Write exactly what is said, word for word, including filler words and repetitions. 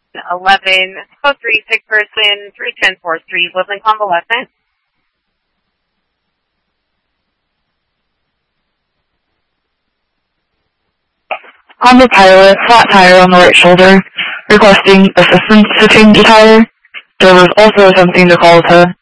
eleven, code three, sick person, three ten fourth Street, Woodland Convalescent. On the pilot, flat tire on the right shoulder, requesting assistance to change the tire. There was also attempting to call to